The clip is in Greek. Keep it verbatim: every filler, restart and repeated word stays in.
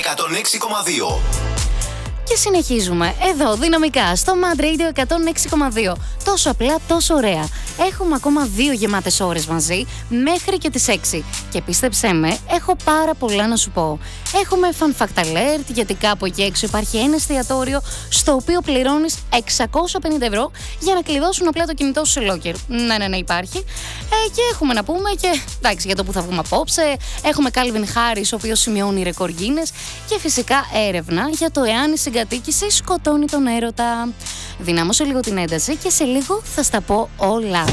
εκατόν έξι κόμμα δύο. Και συνεχίζουμε εδώ δυναμικά στο Mad Radio εκατόν έξι κόμμα δύο. Τόσο απλά, τόσο ωραία. Έχουμε ακόμα δύο γεμάτες ώρες μαζί μέχρι και τις έξι. Και πίστεψέ με, έχω πάρα πολλά να σου πω. Έχουμε fun fact alert, γιατί κάπου εκεί έξω υπάρχει ένα εστιατόριο στο οποίο πληρώνεις εξακόσια πενήντα ευρώ για να κλειδώσουν απλά το κινητό σου σε locker. Ναι, ναι, ναι, υπάρχει. Ε, και έχουμε να πούμε και εντάξει, για το που θα βγούμε απόψε. Έχουμε Calvin Harris, ο οποίος σημειώνει ρεκόρ Guinness. Και φυσικά έρευνα για το εάν η συγκατοίκηση σκοτώνει τον έρωτα. Δυνάμωσε λίγο την ένταση και σε λίγο θα στα πω όλα.